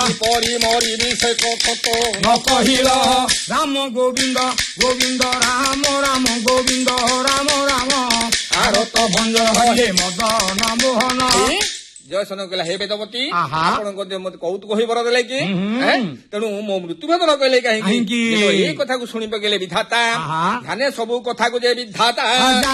ପରି ମରିବି ସେ କଥା ନ କହିଲ ରାମ ଗୋବିନ୍ଦ ଗୋବିନ୍ଦ ରାମ ରାମ ଗୋବିନ୍ଦ ରାମ ରାମ ଆରତ ଭଞ୍ଜ ହେ ମଦନ ମୋହନ ଜୟସନ କହିଲା ହେ ବେଦବତୀ ଆପଣଙ୍କ ମତେ କୌତୁକ ହୋଇ ବର ଦେଲେ କି ତେଣୁ ମୋ ମୃତ୍ୟୁଭେଦନ କହିଲେ କାହିଁକି ଏଇ କଥାକୁ ଶୁଣି ପକେଇଲେ ବିଧାତା ଧ୍ୟାନେ ସବୁ କଥାକୁ ଯେ ବିଧାତା